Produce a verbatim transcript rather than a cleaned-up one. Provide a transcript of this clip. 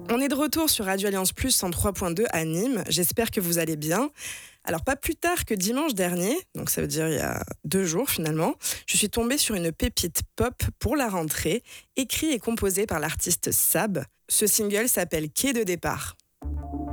On est de retour sur Radio Alliance Plus cent trois point deux à Nîmes. J'espère que vous allez bien. Alors, pas plus tard que dimanche dernier, donc ça veut dire il y a deux jours finalement, je suis tombée sur une pépite pop pour la rentrée, écrit et composé par l'artiste Sab. Ce single s'appelle Quai de départ.